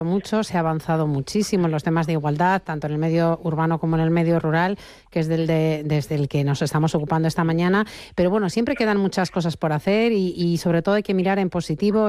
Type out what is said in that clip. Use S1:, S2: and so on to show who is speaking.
S1: mucho, se ha avanzado muchísimo en los temas de igualdad, tanto en el medio urbano como en el medio rural, que es desde el que nos estamos ocupando esta mañana. Pero bueno, siempre quedan muchas cosas por hacer y sobre todo hay que mirar en positivo.